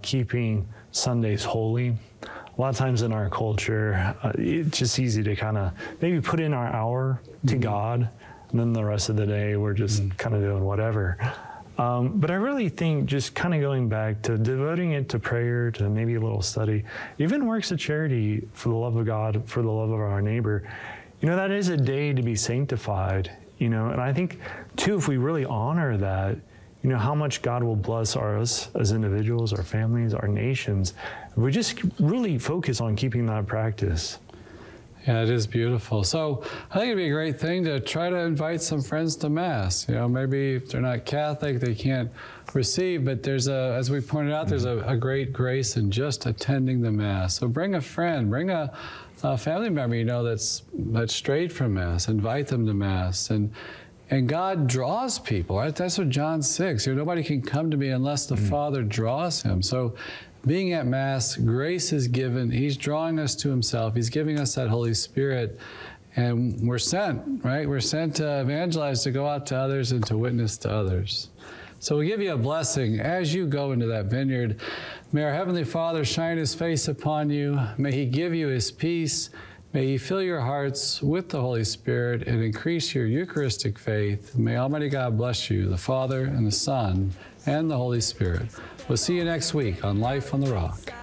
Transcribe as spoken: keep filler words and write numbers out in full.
keeping Sundays holy. A lot of times in our culture, uh, it's just easy to kind of maybe put in our hour to mm-hmm. God, and then the rest of the day we're just mm-hmm. kind of doing whatever. Um, but I really think just kind of going back to devoting it to prayer, to maybe a little study, even works of charity for the love of God, for the love of our neighbor, you know, that is a day to be sanctified, you know, and I think too, if we really honor that, you know, how much God will bless us as individuals, our families, our nations. We just really focus on keeping that practice. Yeah, it is beautiful. So I think it'd be a great thing to try to invite some friends to Mass. You know, maybe if they're not Catholic, they can't receive, but there's a, as we pointed out, there's a, a great grace in just attending the Mass. So bring a friend, bring a, a family member, you know, that's, that's strayed from Mass, invite them to Mass. And And God draws people, right? That's what John six, you know, nobody can come to me unless the mm. Father draws him. So being at Mass, grace is given. He's drawing us to himself. He's giving us that Holy Spirit. And we're sent, right? We're sent to evangelize, to go out to others and to witness to others. So we give you a blessing as you go into that vineyard. May our Heavenly Father shine his face upon you. May he give you his peace. May he fill your hearts with the Holy Spirit and increase your Eucharistic faith. May Almighty God bless you, the Father and the Son and the Holy Spirit. We'll see you next week on Life on the Rock.